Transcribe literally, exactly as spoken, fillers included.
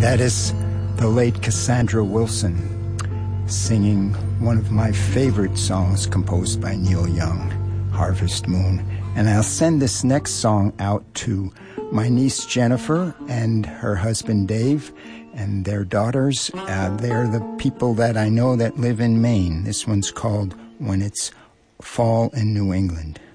That is the late Cassandra Wilson singing one of my favorite songs composed by Neil Young, Harvest Moon. And I'll send this next song out to my niece Jennifer and her husband Dave and their daughters. Uh, they're the people that I know that live in Maine. This one's called When It's Fall in New England.